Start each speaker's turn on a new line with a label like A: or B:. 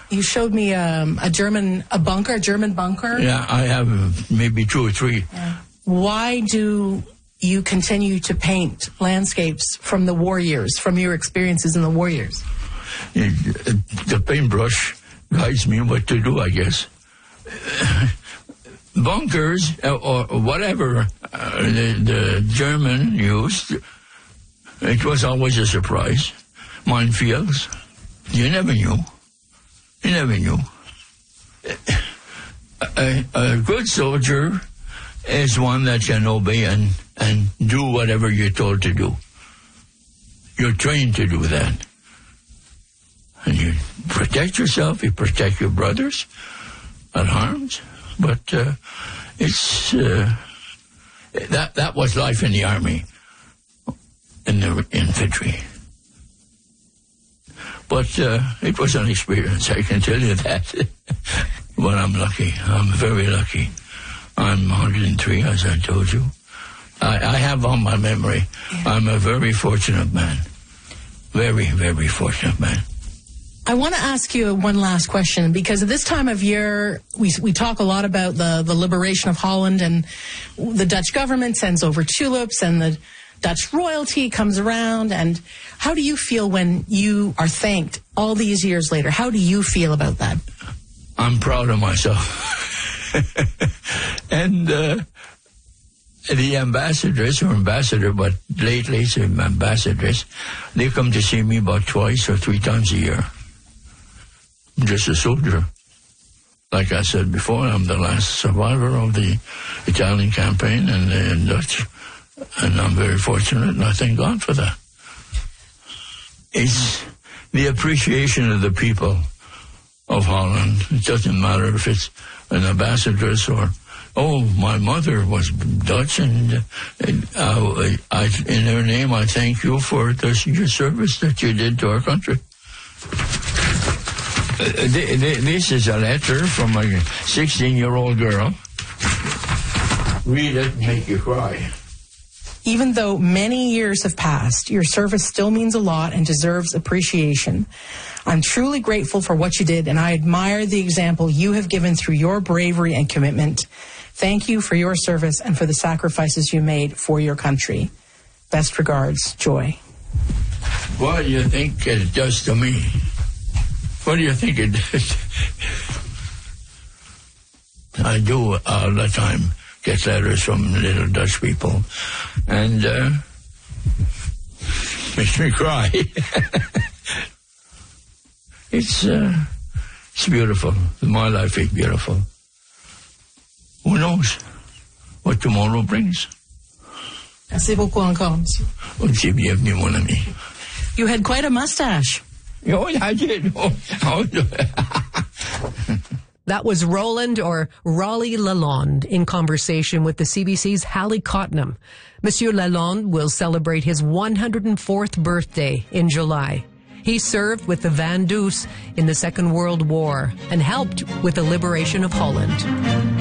A: You showed me a German bunker.
B: Yeah, I have maybe 2 or 3.
A: Yeah. Why do you continue to paint landscapes from the war years, from your experiences in the war years?
B: The paintbrush guides me what to do, I guess. Bunkers, or whatever the German used, it was always a surprise. Minefields, you never knew. A good soldier is one that can obey and do whatever you're told to do. You're trained to do that. And you protect yourself, you protect your brothers at arms. But it's that was life in the army, in the infantry. But it was an experience, I can tell you that. But I'm lucky. I'm very lucky. I'm 103, as I told you. I have on my memory, I'm a very fortunate man. Very, very fortunate man.
A: I want to ask you one last question, because at this time of year, we talk a lot about the liberation of Holland, and the Dutch government sends over tulips, and the Dutch royalty comes around. And how do you feel when you are thanked all these years later? How do you feel about that?
B: I'm proud of myself. And the ambassadors, or ambassador, but lately it's ambassadors, they come to see me about 2 or 3 times a year. I'm just a soldier. Like I said before, I'm the last survivor of the Italian campaign and the Dutch, and I'm very fortunate, and I thank God for that. It's the appreciation of the people of Holland. It doesn't matter if it's an ambassadress or, my mother was Dutch, and in her name I thank you for your service that you did to our country. This is a letter from a 16-year-old girl. Read it and make you cry.
A: Even though many years have passed, your service still means a lot and deserves appreciation. I'm truly grateful for what you did, and I admire the example you have given through your bravery and commitment. Thank you for your service and for the sacrifices you made for your country. Best regards, Joy.
B: What do you think it does to me? What do you think it does? I do all the time get letters from little Dutch people, and makes me cry. It's beautiful. My life is beautiful. Who knows what tomorrow brings?
A: Merci beaucoup encore, monsieur.
B: Aussi bienvenue, mon ami.
A: You had quite a mustache.
B: Oh, I did.
C: That was Roland, or Raleigh Lalonde, in conversation with the CBC's Hallie Cottenham. Monsieur Lalonde will celebrate his 104th birthday in July. He served with the Van Doos in the Second World War and helped with the liberation of Holland.